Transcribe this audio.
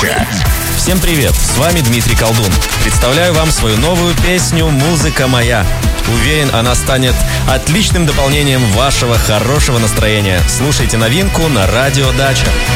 Дача. Всем привет, с вами Дмитрий Колдун. Представляю вам свою новую песню «Музыка моя». Уверен, она станет отличным дополнением вашего хорошего настроения. Слушайте новинку на радио Дача.